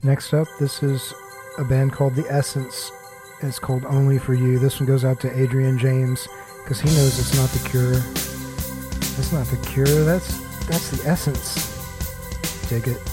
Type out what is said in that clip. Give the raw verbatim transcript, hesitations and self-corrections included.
Next up, this is a band called The Essence. It's called Only For You. This one goes out to Adrian James because he knows it's not The Cure. That's not The Cure. That's, that's The Essence. Dig it.